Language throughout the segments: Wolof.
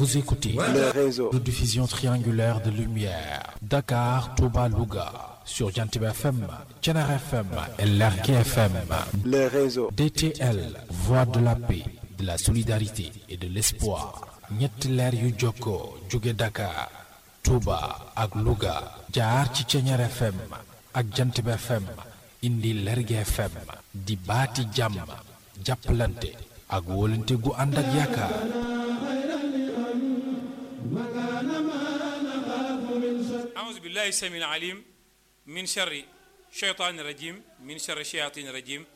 Vous écoutez le réseau de diffusion triangulaire de lumière Dakar, Touba, Louga sur Jantib FM, Thiénaba FM et Lergui FM. le réseau DTL, voix de la paix, de la solidarité et de l'espoir. ñetti leer yu jokkoo jóge Dakar, Touba ak Louga jaar ci Thiénaba FM ak Jantib FM indi Lergui FM di baati jàmm jàppalante ak wóolante gu ànd ak yaakaar. أعوذ بالله السميع العليم من شر الشيطان الرجيم من شر الشياطين الرجيم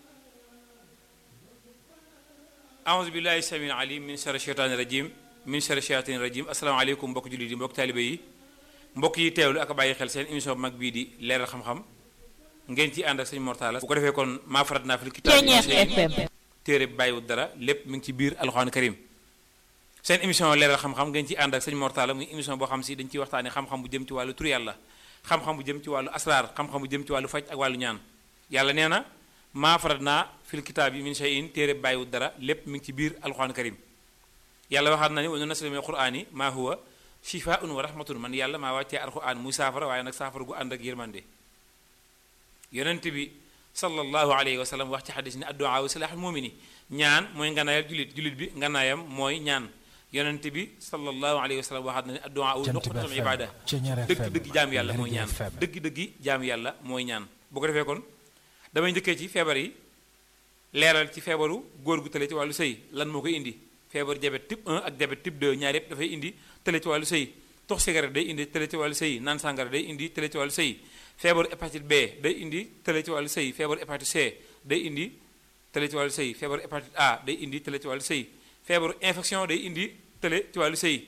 أعوذ بالله السميع العليم من شر الشيطان الرجيم من شر الشياطين الرجيم asalaamaaleykum mbokk jullit yi mbokk taalibe yi mbokk yi teewlu ak bàyyi xel seen émission bu mag bii di leeral xam-xam ngeen ci ànd ak sëñ Mortalla bu ko defee kon maa farat naa fi kitaab téere bi bàyyiwul dara lépp mi ngi ci biir alxuraan karim seen émission leeral xam-xam ngeen ci ànd ak sëñ Mortalla muy émission boo xam si dañ ciy waxtaane xam-xam bu jëm ci wàllu tur yàlla xam-xam bu jëm ci wàllu asraar xam-xam bu jëm ci wàllu faj ak wàllu ñaan yàlla nee na maa farat naa fil kitaab yi min shay'in téere bi bàyyiwul dara lépp mi ngi ci biir alxuraan karim yàlla waxaat na ni wa nunazzilu mina alqur'ani maa huwa shifaa'un wa rahmatun man yàlla maa wàccee alqur'an muy saafara waaye nag saafara gu ànd ak yërmande yonent bi sallallahu alayhi wa sallam wax ci xadis ni addu'a silaaxul mu'mini ñaan mooy nganaayal julit bi nganaayam mooy ñaan yonent bi sallallahu alayhi wa sallam waxaat na ni addu'a nuqmatul ibaada dëgg-dëgg jaam yàlla mooy ñaan dëgg-dëgg jaam yàlla mooy ñaan bu ko defee kon damay njëkkee ci feebar yi leeral ci feebaru góor gu tële ci wàllu sëy lan moo koy indi feebar diabète type 1 ak diabète type 2 ñaar yëpp dafay indi tële ci wàllu sëy tox cigarette day indi tële ci wàllu sëy naan sàngara day indi tële ci wàllu sëy feebaru hépatite B day indi tële ci wàllu sëy feebaru hépatite C day indi tële ci wàllu sëy feebaru hépatite A day indi tële ci wàllu sëy feebaru infection day indi tële ci wàllu sëy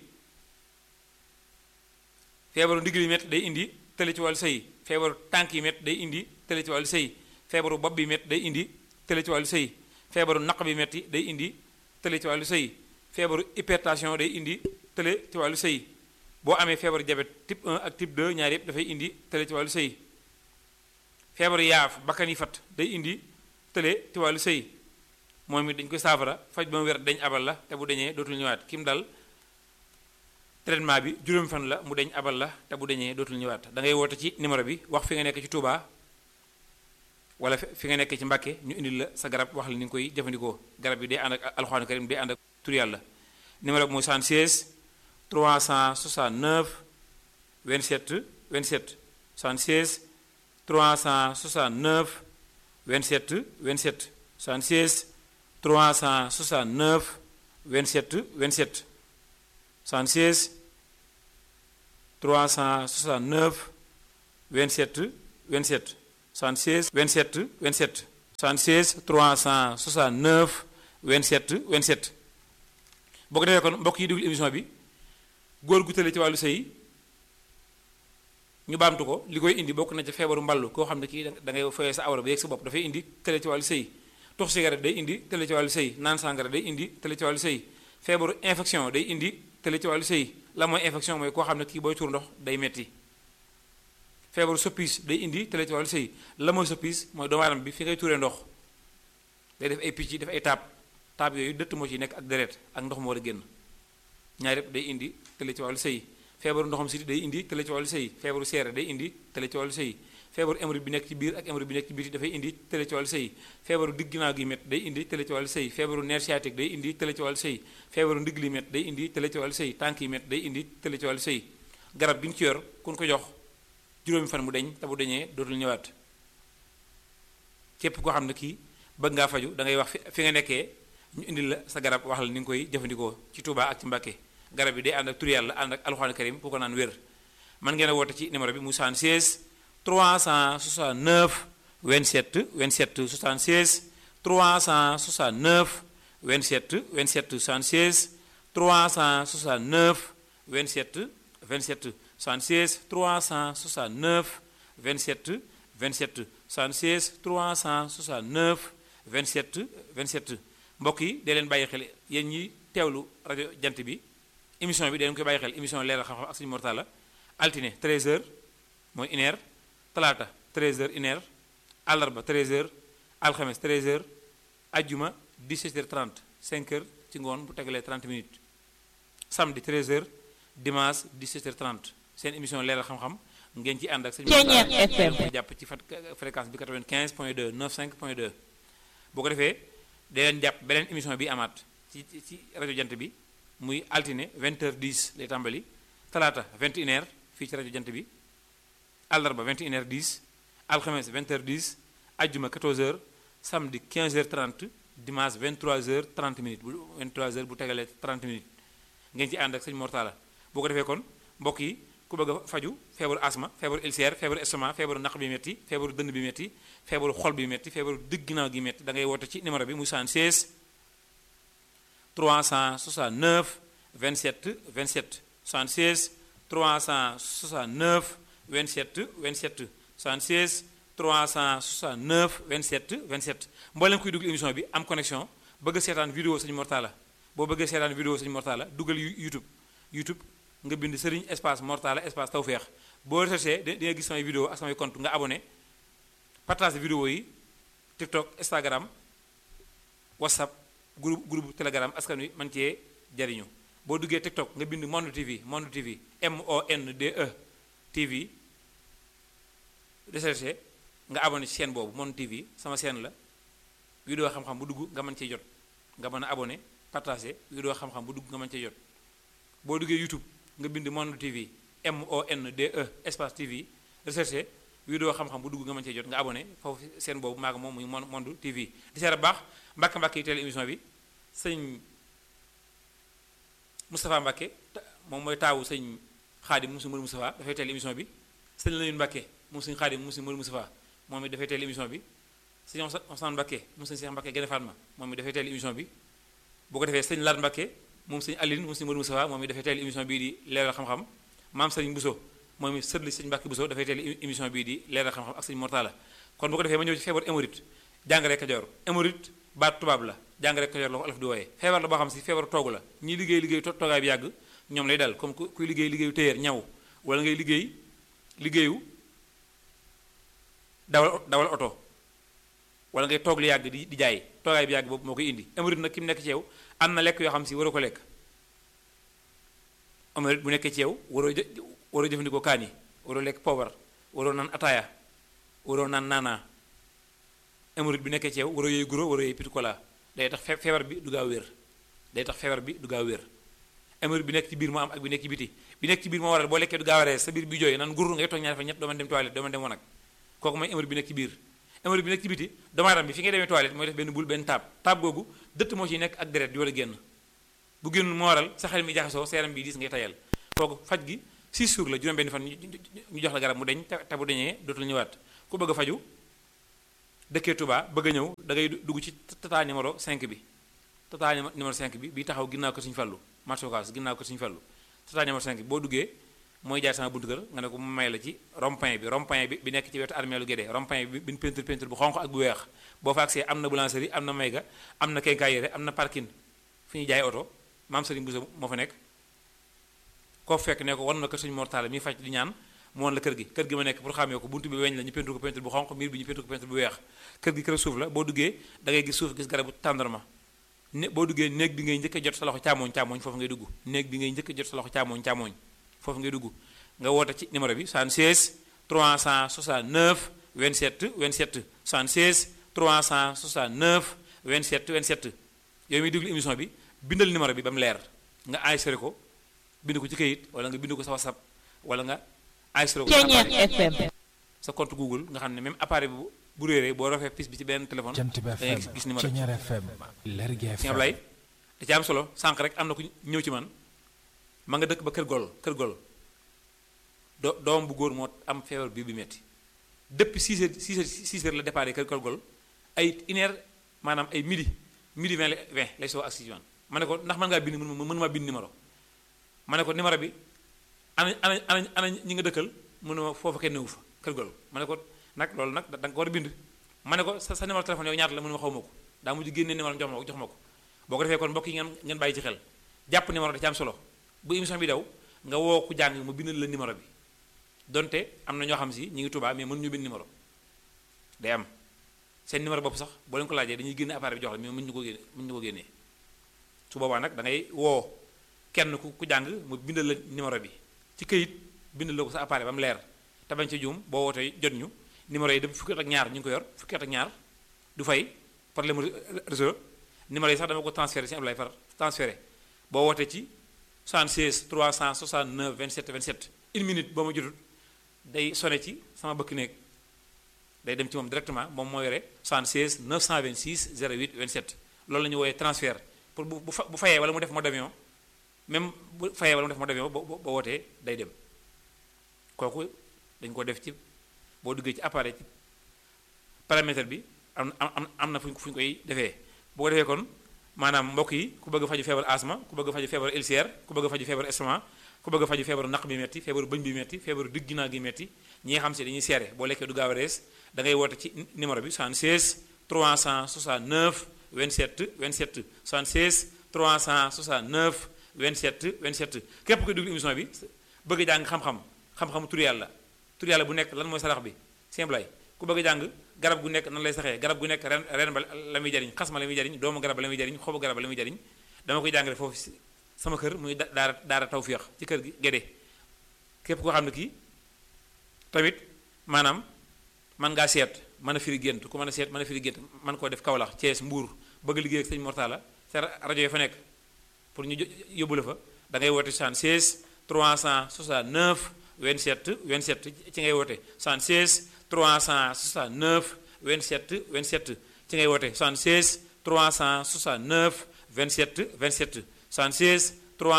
feebaru ndigg yi métti day indi tële ci wàllu sëy feebaru tànk yi métti day indi tële ci wàllu sëy feebaru bopp bi métti day indi tële ci wàllu sëy feebaru naq bi métti day indi tële ci wàllu sëy feebaru hypertension day indi tële ci wàllu sëy boo amee feebaru diabète type 1 ak type 2 ñaar yëpp dafay indi tële ci wàllu sëy feebaru yaaf bakkan yi fat day indi tële ci wàllu sëy moom it dañ koy saafara faj ba mu wér dañ abal la te bu deñee dootul ñëwaat kim dal traitement bi juróomi fan la mu deñ abal la te bu deñee dootul ñëwaat da ngay woote ci numéro bi wax fi nga nekk ci Touba wala fi nga nekk ci Mbàkke ñu indil la sa garab wax la ni nga koy jëfandikoo garab bi day ànd ak alxuraan karim day ànd ak tur yàlla numéro bi mooy 76 369 27 27 76 369 27 27 76 369 27 27 76 369 27 27 76 27 27 76 369 27 27 boo ko defee kon mbokk yi déglu émission bi góor gu tële ci wàllu sëy ñu baamtu ko li koy indi bokk na ci feebaru mballu koo xam ne kii da ngay foyee sa awra ba yegg sa bopp dafay indi tële ci wàllu sëy tox cigarette day indi tële ci wàllu sëy naan sàngara day indi tële ci wàllu sëy feebaru infection day indi tële ci wàllu sëy la mooy infection mooy koo xam ne kii booy tuur ndox day metti feebaru soppis day indi tële ci wàllu sëy la mooy soppis mooy doomu aadama bi fi ngay tuuree ndox day def ay picc def ay taab yooyu dëtt moo ci nekk ak deret ak ndox moo war a génn ñaar yëpp day indi tële ci wàllu sëy feebaru ndoxam siti day indi tële ci wàllu sëy feebaru seere day indi tële ci wàllu sëy feebaru hémorroïde bi nekk ci biir ak hémorroïde bi nekk ci biti dafay indi tële ci wàllu sëy feebaru digg ginnaaw gi métt day indi tële ci wàllu sëy feebaru nerf sciatique day indi tële ci wàllu sëy feebaru ndigg li métt day indi tële ci wàllu sëy tànk yi métt day indi tële ci wàllu sëy garab gi ñu ci yor kun ko jox juróomi fan mu deñ te bu deñee dootul ñëwaat képp koo xam ne kii bëgg ngaa faju da ngay wax fi nga nekkee ñu indil la sa garab wax la ni nga koy jëfandikoo ci Touba ak ci Mbàkke garab bi day ànd ak tur yàlla ànd ak alxuraan karim ku ko naan wér man ngeen a woote ci numéro bi mu 76 369 27 27 76 369 27 27 76 369 27 27 76 369 27 27 76 369 27 27 mbokk yi dee leen bàyyi xel yéen ñi teewlu rajo jant bi émission bi dee koy bàyyi xel émission leeral xam-xam ak Sëñ Mortalla altine 13h mooy 1h talaata 13h 1h àllarba 13h alxames 13h ajjuma 17h30 5h ci ngoon bu tegalee 30 minutes samedi 13h dimanche 17h30 seen émission leeral xam-xam ngeen ci ànd ak sëñ FM jàpp ci fréquence bi 95.2 95.2 boo ko defee da leen jàpp beneen émission bi amaat ci rajo jant bi muy altine 20h10 lay tàmbali talaata 21h fii ci rajo jant bi àllarba 21h10 alxames 20h10 ajjuma 14h samedi 15h30 dimanche 23h30 minutes bu 23h bu tegalee 30 minutes ngeen ci ànd ak sëñ Mortala boo ko defee kon mbokk yi ku bëgg a faju feebaru asma feebaru ulcère feebaru estomac feebaru naq bi metti feebaru dënn bi metti feebaru xol bi metti feebaru digg ginnaaw gi metti da ngay woote ci numéro bi muy 76 369 27 27 76 369 27 27 76 369 27 27 mboolem kuy dugg émission bi am connexion bëgg a seetaan vidéo sëñ Mortala boo bëggee seetaan vidéo sëñ Mortala dugal YouTube nga bind Serigne espace Mortala espace Tawfekh boo recherché di nga gis samay vidéo ak samay compte nga abonné partage vidéo yi TikTok Instagram WhatsApp groupe Telegram askan wi man cee jariñu boo duggee TikTok nga bind Monde TV MONDE TV recherché nga abonné ci chaîne boobu Monde TV sama chaîne la vidéo xam-xam bu dugg nga mën cee jot nga mën a abonné partagé vidéo xam-xam bu dugg nga mën cee jot boo duggee YouTube nga bind Monde TV MONDE espace TV recherché vidéo xam-xam bu dugg nga mën cee jot nga abonné foofu seen boobu maa moom muy Monde TV di seera baax mbàkke yi teel émission bi sëñ Moustapha Mbàkke moom mooy taawu sëñ Xaadim Musu Mër Moustapha dafay teel émission bi sëñ Lamine Mbàkke moom sëñ Xaadim Musu Mër Moustapha moom it dafay teel émission bi sëñ Ousmane Mbàkke moom sëñ Cheikh Mbàkke Gene Fatma moom it dafay teel émission bi boo ko defee sëñ Laat Mbàkke moom sëñ Aline moom sëñ Mër Moustapha moom it dafay teel émission bii di leeral xam-xam maam sëñ Bousso moom it sët li sëñ Mbàkke Bousso dafay teel émission bii di leeral xam-xam ak sëñ Mortala kon bu ko defee ma ñëw ci feebar hémorroïde jàngare Kajoor hémorroïde baat tubaab la jàngare Kajoor la ko olof di wooyee feebar la boo xam si feebaru toogu la ñi liggéey toogaay bi yàgg ñoom lay dal comme kuy liggéeyu téyeer ñaw wala ngay liggéeyu dawal oto wala ngay toog lu yàgg di jaay toogaay bi yàgg boobu moo koy indi hémorroïde nag ki mu nekk ci yow am na lekk yoo xam si waroo ko lekk hémorroïde bu nekkee ci yow waroo jëfandikoo kaani waroo lekk poobar waroo naan ataaya waroo naan naanaa hémorroïde bi nekkee ci yow waroo yooyu guro waroo yooyu petit cola day tax feebar bi du gaaw wér hémorroïde bi nekk ci biir moo am ak bi nekk ci biti bi nekk ci biir moo waral boo lekkee du gaaw a rees sa biir bi jooy naan gur ngay toog ñaari fa ñett doo mën dem toilette doo mën dem wanag kooku mooy hémorroïde bi nekk ci biir hémorroïde bi nekk ci biti doomu aadama bi fi ngay demee toilette mooy def benn bul benn taab googu dëtt moo ciy nekk ak deret di war a génn bu génnul moo waral sa xel mi jaxasoo sa yaram bi diis ngay tayal kooku faj gi 6 jours la juróom benn fan ñu jox la garab mu deñ te bu deñee dootul ñëwaat ku bëgg a faju dëkkee Touba bëgg a ñëw da ngay dugg ci tata numéro 5 bi tata numéro 5 bi taxaw ginnaaw ko Sëñ Fallu marché Ocass ginnaaw ko Sëñ Fallu tata numéro 5 boo duggee mooy jaar sama buntu kër nga ne ko mu may la ci rond-point bi nekk ci wetu armeelu Guédé rond-point bi bi peinture bu xonq ak bu weex boo fa agsee am na boulangerie am na mayga am na quincaillerie am na parking fi ñuy jaay oto maam Serigne Bousso moo fa nekk koo fekk ne ko wan na kër Sëñ Mortala mi faj di ñaan mu wan la kër gi ma nekk pour xàmmee ko buntu bi weñ la ñu peinture ko peinture bu xonq miir bi ñu peinture ko peinture bu weex kër gi kër suuf la boo duggee da ngay gis suuf gis garabu tàndarma boo duggee néeg bi ngay njëkk a jot sa loxo càmmooñ foofu ngay dugg néeg bi ngay njëkk a jot sa loxo càmmooñ foofu ngay dugg nga woote ci numéro bi 76 369 27 27 76 369 27 27 yooyu muy déglu émission bi bindal numéro bi ba mu leer nga enregistré ko bind ko ci kayit wala nga bind ko sa WhatsApp wala nga enregistré ko sa compte Google nga xam ne même appareil bi bu réeree boo rafee pis bi ci benn téléphone da ngay gis numéro bi si nga lay da ci am solo sànq rek am na ku ñëw ci man ma nga dëkk ba kër gol doom bu góor moo am feebar bi metti depuis 6 heures la départ kër gol ay 1 heure maanaam ay midi 20 lay soo ak si man ma ne ko ndax mën ngaa bind mën maa bind numéro ma ne ko numéro bi ana ñi nga dëkkal mënuma foofu kenn newu fa kër gol ma ne ko nag loolu nag da nga ko war a bind ma ne ko sa numéro téléphone yow ñaata la mënuma xaw ma ko daa mujj génnee numéro jox ma ko boo ko defee kon mbokk yi ngeen bàyyi ci xel jàpp numéro da ci am solo bu émission bi daw nga woo ku jàng mu bindal la numéro bi donte am na ñoo xam si ñi ngi Tuubaa mais mënuñu bind numéro day am seen numéro bopp sax boo leen ko laajee dañuy génne appareil bi jox la mais mënuñu ko génnee su boobaa nag da ngay woo kenn ku jàng mu bindal la numéro bi ci këyit bindal la ko sa appareil ba mu leer te bañ ca juum boo wootee jot ñu numéro yi dem fukki at ak ñaar ñu ngi ko yor fukki at ak ñaar du fay problème réseau numéro yi sax dama ko transféré si Ablaye far transféré boo wootee ci 76 369 27 27 une minute boo ma jotut day sonné ci sama bëkk néeg day dem ci moom directement moom moo yore 76 926 08 27 loolu la ñu wooyee transfert pour bu fayee wala mu def mode avion même bu fayee wala mu def mode avion boo wootee day dem kooku dañ ko def ci boo duggee ci appareil ci paramètre bi am na fu ñu koy defee boo ko defee kon maanaam mbokk yi ku bëgg a faju feebar asma ku bëgg a faju feebar ulcère ku bëgg a faju feebar estomac ku bëgg a faju feebaru naq bi metti feebaru bëñ bi metti feebaru digg ginnaaw gi metti ñi nga xam si dañuy seere boo lekkee du gaaw a rees da ngay woote ci numéro bi 76 369 27 27 76 369 27 27 képp koy déglu émission bi bëgg a jàng xam-xamu tur yàlla bu nekk lan mooy sarax bi simple ku bëgg a jàng garab gu nekk nan lay saxee garab gu nekk ren ba la muy jariñ xas ma la muy jariñ doomu garab ba la muy jariñ xobu garab ba la muy jariñ dama koy jàngale foofu sama kër muy daara tawféex ci kër gi Gédé képp koo xam ne kii tamit maanaam man ngaa seet mën a firi gént ku mën a seet mën a firi gént man koo def Kaolack Thiès Mbour bëgg a liggéey ak sëñ Mortala sa rajo yi fa nekk pour ñu yóbbu la fa da ngay woote 76 369 27 27 ci ngay woote 76 369 27 27 ci ngay woote 76 369 27 27 76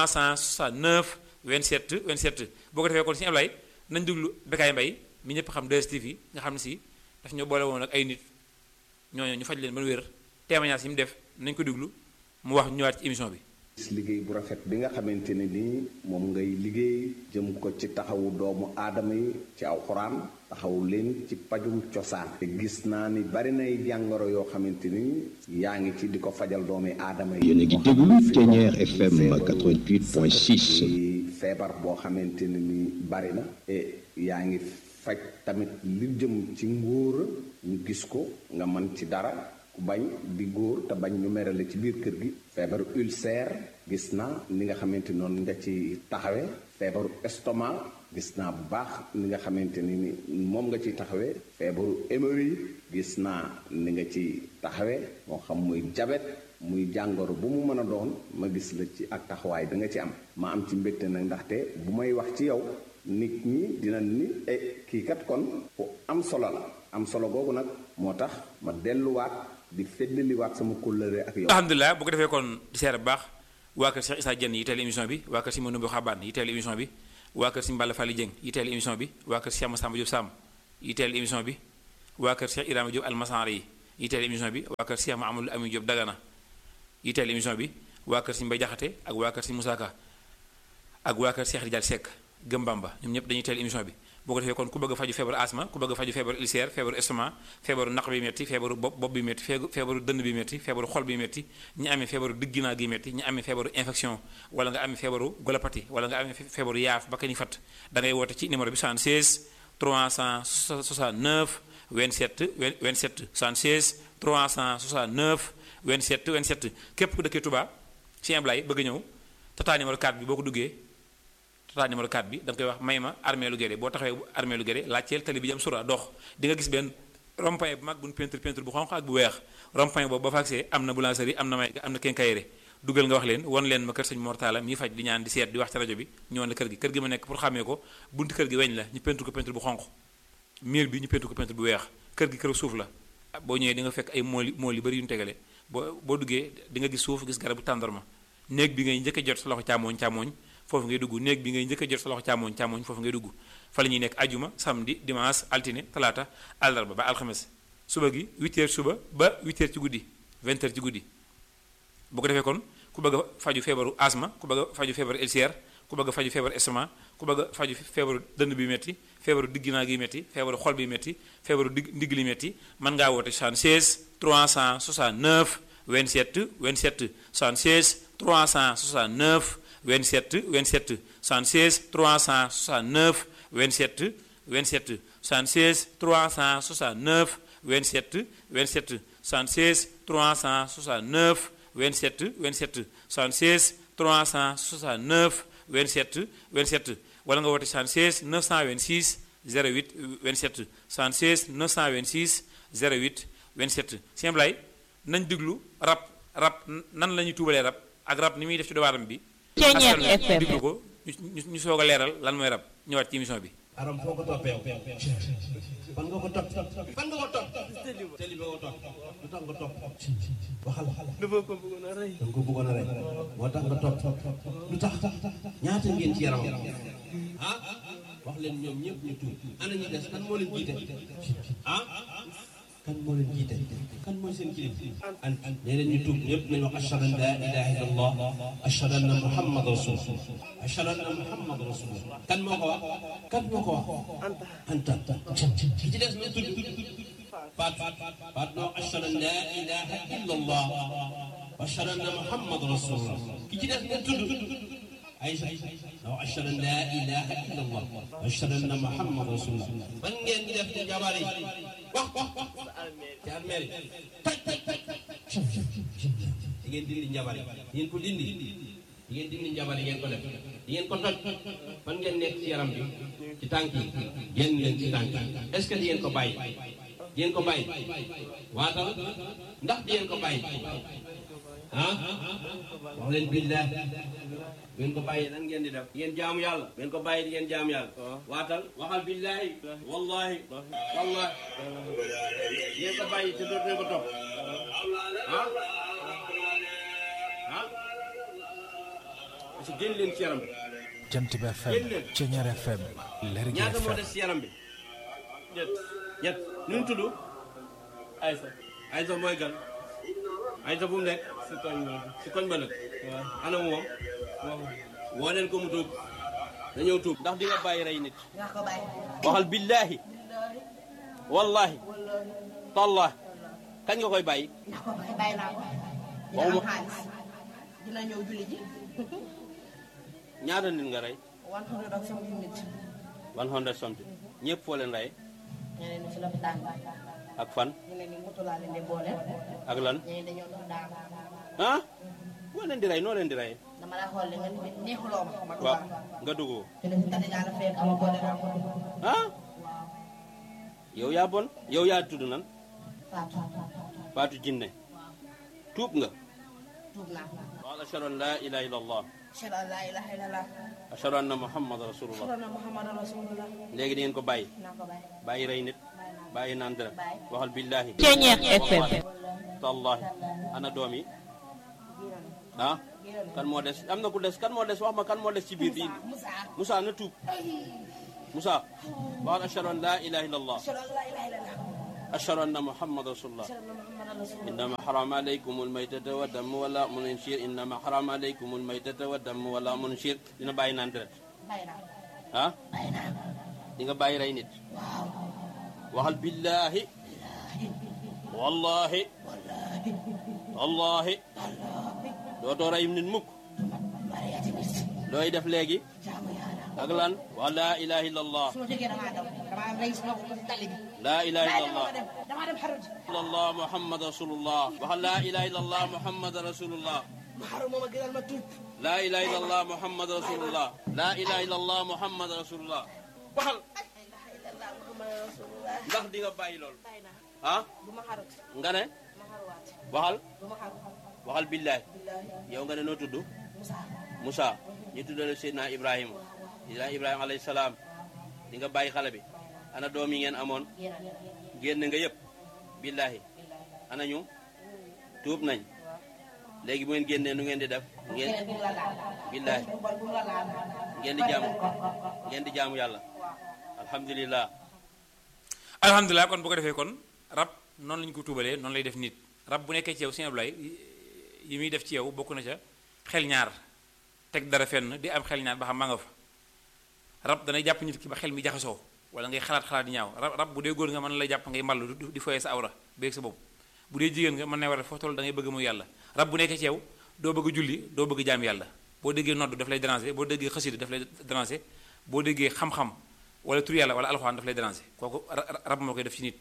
369 27 27 boo ko defee kon si Ablaye nañ déglu Bécaye Mbaye mi ñëpp xam 2STV nga xam ne si daf ñu boole woon ak ay nit ñooñu ñu faj leen ba wér témoignage yi mu def nañ ko déglu mu wax ñëwaat ci émission bi. liggéey bu rafet bi nga xamante ne nii moom ngay liggéey jëm ko ci taxawu doomu aadama yi ci alxuraan taxawu leen ci pajum cosaan te gis naa ni bari nay jàngoro yoo xamante ni yaa ngi ci di ko fajal doomi aadama yi. yéen a ngi déglu Thiéniere FM 88.6. feebar boo xamante ne ni bari na yaa ngi faj tamit li jëm ci ngóora ñu gis ko nga mën ci dara ku bañ di góor te bañ ñu merale ci biir kër gi feebaru ulcère gis naa ni nga xamante noonu nga ci taxawee feebaru estomac gis naa bu baax ni nga xamante ni moom nga ciy taxawee feebaru hémorroïde gis naa ni nga ci taxawee moo xam muy diabète muy jàngoro bu mu mën a doon ma gis la ci ak taxawaay da nga ci am ma am ci mbégte nag ndaxte bu may wax ci yow nit ñi dina ni kii kat kon fu am solo la am solo googu nag moo tax ma delluwaat di feddaliwaat sama kóllëre ak yow. alhamdulilah bu ko defee kon di seere bu baax waa kër Cheikh Issa Diène yi teel émission bi waa kër si Manoumbe Xabaan yi teel émission bi waa kër si Mballa Fally Dieng yi teel émission bi waa kër Cheikh Massamba Diop Sam yi teel émission bi waa kër Cheikh Ibrahima Diop Almasari yi teel émission bi waa kër Cheikh Mahamadou Amin Diop Dagana yi teel émission bi waa kër si Mbay Jaxate ak waa kër si Moussa Ka ak waa kër Cheikh Ridial Seck Gëm Bamba ñoom ñëpp dañuy teel émission bi boo ko defee kon ku bëgg a faju feebaru asma ku bëgg a faju feebaru ulcère feebaru estomac feebaru naq bi metti feebaru bopp bi metti feebaru dënn bi metti feebaru xol bi metti ñi amee feebaru digginaa gi metti ñi amee feebaru infection wala nga amee feebaru golopathie wala nga amee feebaru yaaf ba ni fat da ngay woote ci numéro bi 76 369 27 27 76 369 27 27 képp ku dëkkee Touba ci Ablaye bëgg ñëw tata numéro 4 bi boo ko duggee tata numéro 4 bi da nga koy wax may ma armée lu Guédé boo taxawee armée lu Guédé laajteel tali bi jëm sura dox di nga gis benn rond-point bu mag bu ñu peinture bu xonq ak bu weex rond-point boobu ba fa agsee am na boulangerie am na may am na quincaillerie dugal nga wax leen won leen ma kër sëñ Mortala mi faj di ñaan di seet di wax ci rajo bi ñëwoon na kër gi ma nekk pour xàmmee ko buntu kër gi weñ la ñu peinture ko peinture bu xonq miir bi ñu peinture ko peinture bu weex kër gi kër suuf la boo ñëwee di nga fekk ay mool yu bëri yu ñu tegale boo duggee di nga gis suuf gis garabu tàndarma néeg bi ngay njëkk a jot sa loxo càmmooñ foofu ngay dugg néeg bi ngay njëkk a jot sa loxo càmmooñ foofu ngay dugg fa la ñuy nekk ajuma samedi dimanche altine talaata àllarba ba alxames suba gi 8h suba ba 8h ci guddi 20h ci guddi boo ko defee kon ku bëgg a faju feebaru asma ku bëgg a faju feebaru ulcère ku bëgg a faju feebaru estomac ku bëgg a faju feebaru dënn bi metti feebaru digginaa gi metti feebaru xol bi metti feebaru ndigg li metti mën ngaa woote 76 369 27 27 76 369 27 27 76 369 27 27 76 369 27 27 76 369 27 27 76 369 27 27 wala nga woote 76 926 08 27 76 926 08 27 Sëñ Ablaye nañ diglu rab nan la ñuy tuubalee rab ak rab ni muy def ci doomu aadama bi. Ceeñeer FM diglu ko ñu soog a leeral lan mooy rab ñëwaat ci émission bi. aram foo ko toppee fan nga ko topp teli ba ko topp lu tax nga topp waxal dafa ko bëggoon a rey moo tax nga topp lu tax ñaata ngeen ci yaram wax leen ñoom ñëpp ñu tuub ana ñu des kan moo leen jiite kan moo leen jiite kan mooy seen kilifa nee leen ñu tuub ñëpp nañu wax ashhadu an laa ilaaha illallah ashhadu anna muhammad rasulullah ashhadu anna muhammad rasulullah kan moo ko wax anta ki ci des ñu tudd faat noo ashhadu an laa ilaaha illallah ashhadu anna muhammad rasulullah ki ci des ñu tudd Aïcha noo ashhadu an laa ilaaha illallah ashhadu anna muhammad rasulullah man ngeen di def ci jabar yi wax ci armeel di ngeen dindi njabar yi ngeen ko dindi di ngeen dindi njabar yi ngeen ko def di ngeen ko toj fan ngeen nekk ci yaram bi ci tànk yi génn leen ci tànk yi est-ce que di ngeen ko bàyyi waatal ndax di ngeen ko bàyyi wax leen billah ngeen ko bàyyi lan ngeen di def ngeen jaamu yàlla ngeen ko bàyyi di ngeen jaamu yàlla waatal waxal billahi wallahi ngeen ko bàyyi te dootu ngeen ko topp parce que génn leen ci yaram bi Jant bi FM Ceeñeer FM Lergui ñaata moo FM des ci yaram bi ñett nu mu tudd Aysa mooy gan Aysa fu mu nekk si koñ ba nag ana moom woo leen ko mu tuub dañoo tuub ndax di nga bàyyi rey nit waxal billaahi wallaahi tallaahi kañ nga koy bàyyi bàyyi naa ko dina am xaalis dina ñëw julli ji ñaata nit nga rey 100 ak something nit 100 something ñëpp foo leen rey ñeneen ñi ci lopitaan ak fan ñeneen ñi moto laa leen di boole ak lan ñeneen dañoo dox daanu boo leen di rey noo leen di rey dama la xool nga neexuloo ma waaw nga dugg te ne tane daa la fekk ama boole naa ko yow yaa bon yow yaa tudd nan Fatou Fatou Jinne tuub nga tuub naa wax ashhadu an laa ilaaha illallah ashhadu an laa ilaaha illallah ashhadu anna muhammad rasulullah ashhadu anna muhammadan rasulullah léegi di ngeen ko bàyyi naa ko bàyyi bàyyi rey nit bàyyi naan dara waxal billaahi Ceeñeer FM tallaahi ana doom yi kan moo des am na ku des kan moo des wax ma kan moo des ci biir bi Moussa na tuub Moussa waxal ashhadu an laa ilaaha illallah ashhadu anna muhammad rasulullah innama harama alaykum almaytata wa damu wala munshir innama harama alaykum almaytata wa damu wala munshir dina bàyyi naan deret di nga bàyyi rey nit waxal billaahi wallahi dootoo rey nit mukk looy def léegi ak lan wa laa ilaha illallah laa ilaha illallah illallah muhammad rasulullah waxal laa ilaha illallah muhammad rasulullah laa ilaha illallah muhammad rasulullah laa ilaha illallah muhammad rasulullah waxal ndax di nga bàyyi loolu nga ne waxal billaahi yow nga ne noo tudd Moussa ñu tuddale Seydina Ibrahima alayhi salaam di nga bàyyi xale bi ana doom yi ngeen amoon génn nga yëpp billaahi ana ñu tuub nañ léegi bu ngeen génnee nu ngeen di def ngeen billaahi ngeen di jaamu yàlla alhamdulillah kon bu ko defee kon rab noonu lañu ko tuubalee noonu lay def nit rab bu nekkee ci yow Sëñ Ablaye yi muy def ci yow bokk na ca xel ñaar teg dara fenn di am xel ñaar ba xam maa nga fa rab danay jàpp nit ki ba xel mi jaxasoo wala ngay xalaat ñaaw rab bu dee góor nga mën lay jàpp ngay mballu di foyee sa awra beeg sa bopp bu dee jigéen nga mën na war a foo toll da ngay bëgg muy yàlla rab bu nekkee ci yow doo bëgg julli doo bëgg jaam yàlla boo déggee nodd daf lay déranger boo déggee xasida daf lay déranger boo déggee xam-xam wala tur yàlla wala alxuraan daf lay déranger kooku rab moo koy def ci nit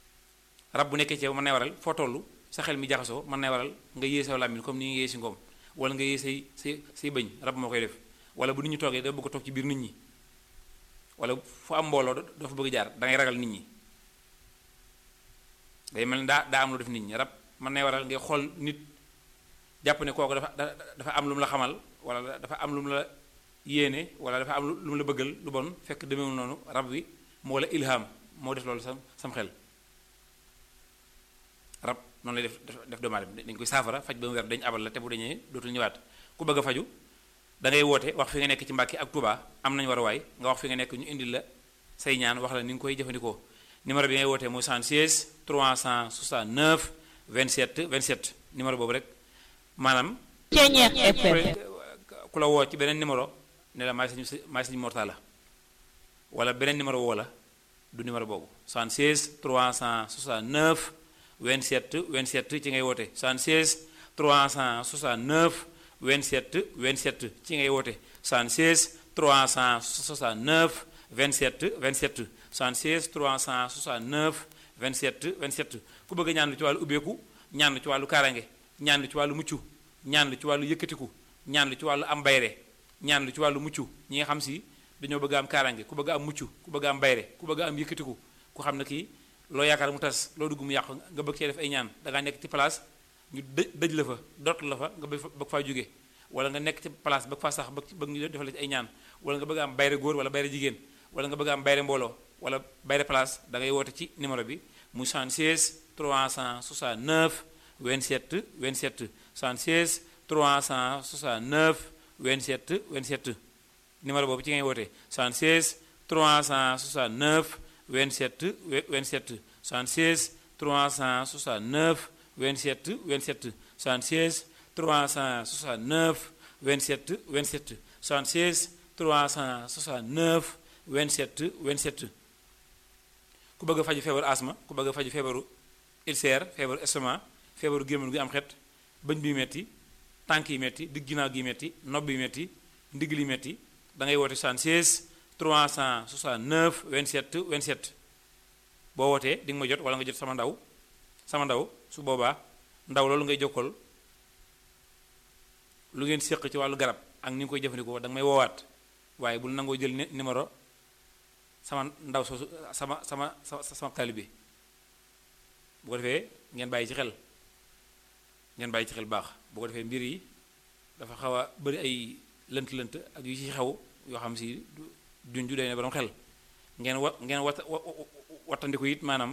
rab bu nekkee ci yow mën na waral foo toll sa xel mi jaxasoo mën na waral nga yée sa làmmiñ comme ni nga yée si ngoom wala nga yee say bëñ rab moo koy def wala bu nit ñi toogee da bëgg a toog ci biir nit ñi wala fu am mbooloo doo fa bëgg jaar da ngay ragal nit ñi day mel ni daa am lu def nit ñi rab mën nay waral ngay xool nit jàpp ne kooku dafa am lu mu la xamal wala dafa am lu mu la yéene wala dafa am lu mu la bëggal lu bon fekk demeewul noonu rab wi moo la ilham moo def loolu sam xel rab noonu lay def doomu aadama dañ koy saafara faj ba mu weer dañ abal la te bu dañee dootul ñëwaat ku bëgg a faju da ngay woote wax fi nga nekk ci Mbàkke ak Touba am nañu war a waay nga wax fi nga nekk ñu indil la say ñaan wax la ni nga koy jëfandikoo numéro bi ngay wootee mooy 76 369 27 27 numéro boobu rek maanaam Ceñeex FM ku la woo ci beneen numéro ne la maay Sëñ Mortalla wala beneen numéro woo la du numéro boobu 76 369 27 27 ci ngay woote 76 369 27 27 ci ngay woote 76 369 27 27 76 369 27 27 ku bëgg ñaan lu ci wàllu ubbeeku ñaan lu ci wàllu kaarange ñaan lu ci wàllu mucc ñaan lu ci wàllu yëkkatiku ñaan lu ci wàllu am bayre ñaan lu ci wàllu mucc ñi nga xam si dañoo bëgg am kaarange ku bëgg am mucc ku bëgg am bayre ku bëgg am yëkkatiku ku xam ne kii loo yaakaar mu tas loo dugg mu yàqu nga bëgg cee def ay ñaan da ngaa nekk ci place ñu dëj la fa dott la fa nga bëgg faa jóge wala nga nekk ci place bëgg faa sax bëgg ñu defal la ci ay ñaan wala nga bëgg am bayre góor wala bayre jigéen wala nga bëgg am bayre mbooloo wala bayre place da ngay woote ci numéro bi muy 76 369 27 27 76 369 27 27 numéro boobu ci ngay woote 76 369 27 27 76 369 27 27 76 369 27 27 76 369 27 27 ku bëgg a faju feebaru asma ku bëgg a faju feebaru ulcère feebaru estomac feebaru gémmiñ gu am xet bëñ bi metti tànk yi metti digg ginnaaw gi metti nopp yi metti ndigg li metti da ngay woote 76 369 27 27 boo wootee di nga ma jot wala nga jot sama ndaw su boobaa ndaw loolu ngay jokkal lu ngeen séq ci wàllu garab ak ni nga koy jëfandikoo da nga may woowaat waaye bul nangoo jël numéro sama ndaw soosu sama taalibe bu ko defee ngeen bàyyi ci xel baax bu ko defee mbir yi dafa xaw a bari ay lënt ak yu ci xew yoo xam si junju day ne borom xel ngeen wattandiku it maanaam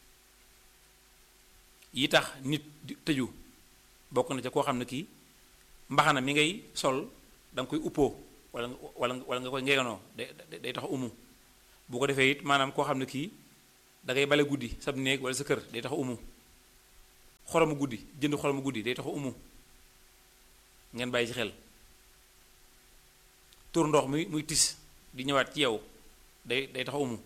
yi tax nit di tëju bokk na ca koo xam ne kii mbaxana mi ngay sol da nga koy uppoo wala nga koy ngeeganoo day tax umu bu ko defee it maanaam koo xam ne kii da ngay bale guddi sab néeg wala sa kër day tax umu xoromu guddi jënd xoromu guddi day tax umu ngeen bàyyi ci xel tur ndox muy tis di ñëwaat ci yow day tax umu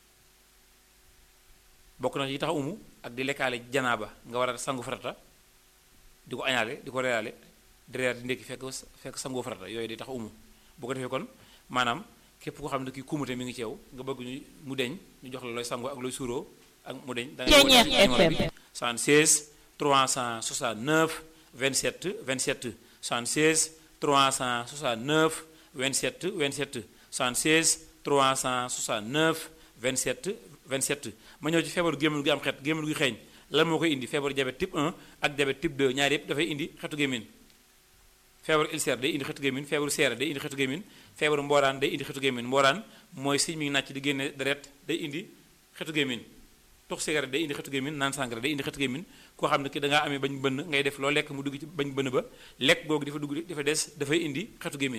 bokk na ci tax umu ak di lekkaale janaaba nga war a sangu farata di ko añaale di ko reyaale di reer di ndékki fekk sangoo farata yooyu day tax umu bu ko defee kon maanaam képp koo xam ne kii kumute mi ngi ci yow nga bëgg mu deñ ñu jox la looy sangoo ak looy suuroo ak mu deñ da ngay woote ci numéro bi 76 369 27 27 76 369 27 27 76 369 27 27 ma ñëw ci feebaru gémmiñ gi am xet gémmiñ gi xeeñ lan moo koy indi feebaru diabète type 1 ak diabète type 2 ñaar yëpp dafay indi xetu gémmiñ feebaru ulcère day indi xetu gémmiñ feebaru seere day indi xetu gémmiñ feebaru mbooraan day indi xetu gémmiñ mbooraan mooy siñ mi ngi nàcc di génne deret day indi xetu gémmiñ tux cigarette day indi xetu gémmiñ naan sangara day indi xetu gémmiñ koo xam ne ki da ngaa amee bañ bënn ngay def loo lekk mu dugg ci bañ bënn ba lekk googu dafa dugg dafa des dafay indi xetu gémmiñ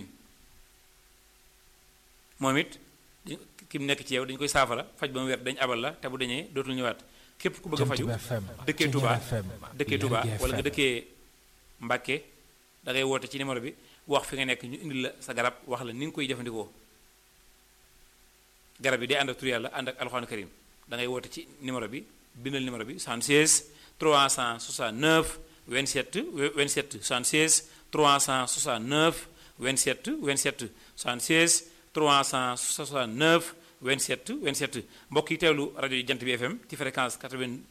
moom it ki mu nekk ci yow dañu koy saafara faj ba mu wér dañ abal la te bu dañee dootul ñëwaat képp ku bëgg a faju dëkkee Touba wala nga dëkkee Mbàkke da ngay woote ci numéro bi wax fi nga nekk ñu indil la sa garab wax la ni nga koy jëfandikoo garab yi day ànd ak tur yàlla ànd ak alxuraan karim da ngay woote ci numéro bi bindal numéro bi 76 369 27 27 76 369 27 27 76 369 27 27 mbokk yi teewlu rajo yi jant bi FM ci fréquence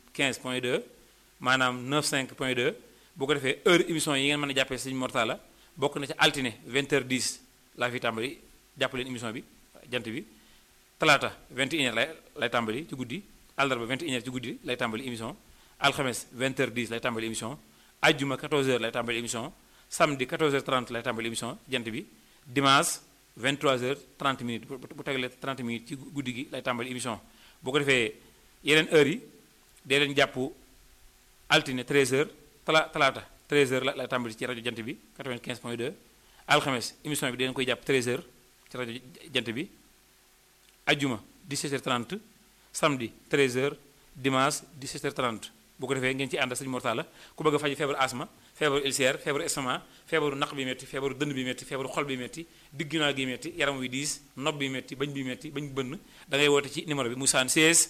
95.2 maanaam 95.2 boo ko defee heure émission yi ngeen mën a jàppee Sëñ Mortalla bokk na ci altine 20h10 laa fi tàmbali jàpp leen émission bi jant bi talaata 21h lay tàmbali ci guddi àllarba 21h ci guddi lay tàmbali émission alxames 20h10 lay tàmbali émission ajjuma 14h lay tàmbali émission samedi 14h30 lay tàmbali émission jant bi dimanche 23h30 minutes bu tegalee 30 minutes ci guddi gi lay tàmbali émission boo ko defee yeneen heures yi dee leen jàpp altine 13h talaata 13h lay tàmbali ci rajo jant bi 95.2 alxames émission bi dee leen koy jàpp 13h ci rajo jant bi ajjuma 17h30 samedi 13h dimanche 17h30 bu ko defee ngeen ci ànd ak sëñ Mortala ku bëgg a faj feebaru asma feebaru ulcère feebaru estomac feebaru naq bi métti feebaru dënn bi métti feebaru xol bi métti digginaa gi métti yaram wi diis nopp bi métti bañ bi métti bañ bënn da ngay woote ci numéro bi mu 76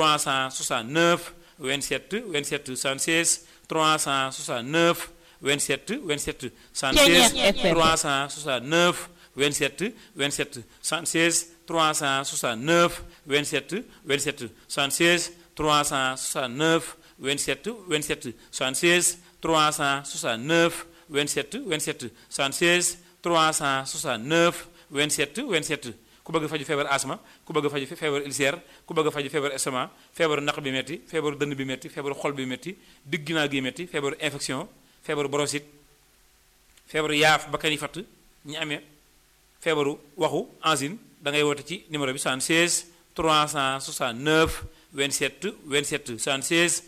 369 27 27 76 369 27 27 76 369 27 27 76 369 27 27 76 369 27 27 76 369 27 27 76 369 27 27 ku bëgg faju feebar asma ku bëgg faju feebar ulcère ku bëgg faju feebar estomac feebaru naq bi métti feebaru dënn bi métti feebaru xol bi métti digginaa gi métti feebaru infection feebaru bronchite feebaru yaaf bakkan yi fatt ñi amee feebaru waxu angine da ngay woote ci numéro bi 76 369 27 27 76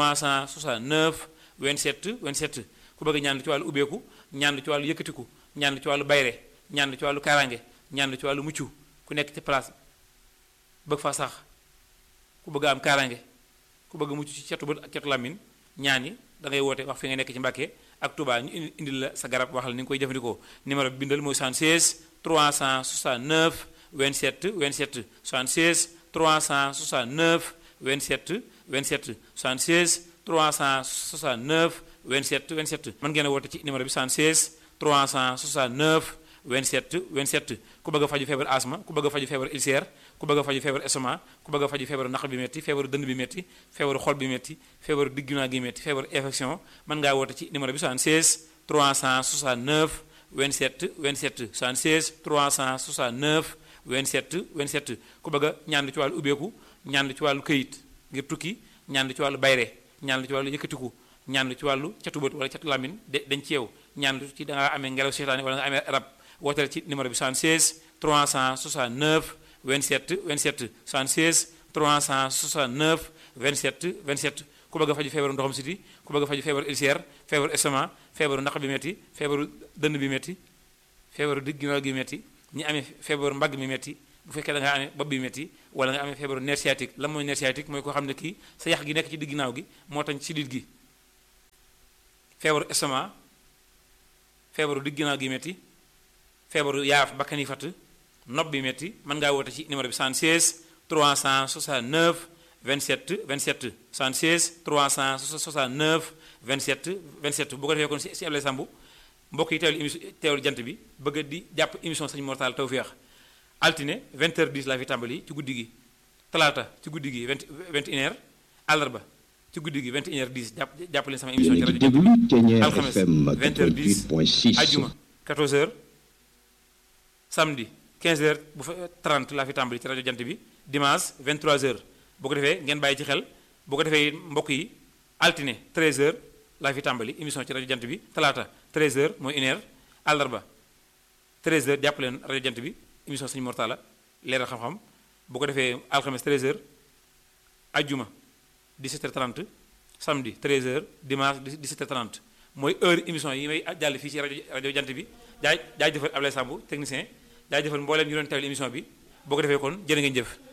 369 27 27 ku bëgg ñaan ci wàllu ubbeeku ñaan ci wàllu yëkkatiku ñaan ci wàllu bayre ñaan ci wàllu kaaraange ñaan ci wàllu mucc ku nekk ci place bëgg fa sax ku bëgg am kaaraange ku bëgg mucc ci catu bët ak catu làmmiñ ñaan yi da ngay woote wax fi nga nekk ci Mbàkke ak Touba ñu indil la sa garab waxal ni nga koy jëfandikoo numéro bi bindal mooy 76 369 27 27 76 369 27 27 76 369 27 27 mën ngeen a woote ci numéro bi 76 369 27 27 ku bëgg a faju feebar asma ku bëgg a faju feebar ulcère ku bëgg a faju feebar estomac ku bëgg a faju feebaru naq bi métti feebaru dënn bi métti feebaru xol bi métti feebaru diggunaa gi métti feebaru infection mën ngaa woote ci numéro bi 76 369 27 27 76 369 27 27 ku bëgg a ñaan ci wàllu ubbeeku ñaan ci wàllu këyit ngir tukki ñaan ci wàllu bayre ñaan ci wàllu yëkkatiku ñaan ci wàllu catu bët wala catu lamin dañ ci yow ñaan ci da nga amee ngelaw seytaane wala nga amee rab wooteel ci numéro bi 76 369 27 27 76 369 27 27 ku bëgg a faju feebaru ndoxam siti ku bëgg a faju feebaru ulcère feebaru estomac feebaru naq bi métti feebaru dënn bi métti feebaru digg ginnaaw gi métti ñi amee feebaru mbagg mi métti bu fekkee da nga amee bopp bi métti wala nga amee feebaru nerf sciatique lan mooy nerf sciatique mooy koo xam ne kii sa yax gi nekk ci digg ginnaaw gi moo tax ci sidit gi feebaru estomac feebaru digg ginnaaw gi métti feebaru yaaf bakkan yi fatt nopp bi métti mën ngaa woote ci numéro bi 76 369 27 27 76 369 27 27 bu ko defee kon si Ablaye Samb mbokk yi teewlu jant bi bëgg di jàpp émission Sëñ Mor Talla Tawfekh altine 20h10 laa fi tàmbali ci guddi gi talaata ci guddi gi 21h àllarba ci guddi gi 21h10 jàpp leen sama émission ci rajo jant bi alxames 20h10 ajjuma 14h samedi 15h bu fa 30 laa fi tàmbali ci rajo jant bi dimanche 23h boo ko defee ngeen bàyyi ci xel boo ko defee mbokk yi altine 13h laa fi tàmbali émission ci rajo jant bi talaata 13h mooy 1h àllarba 13h jàpp leen rajo jant bi émission Sëñ Mor Talla leeral xam-xam bu ko defee alxames 13h ajjuma 17h30 samedi 13h dimanche 17h30 mooy heure émission yi may jàll fii ci rajo jant bi jaajëfal Ablaye Samb technicien jaajëfal mbooleem ñu doon teewlu émission bi boo ko defee kon jërë ngeen jëf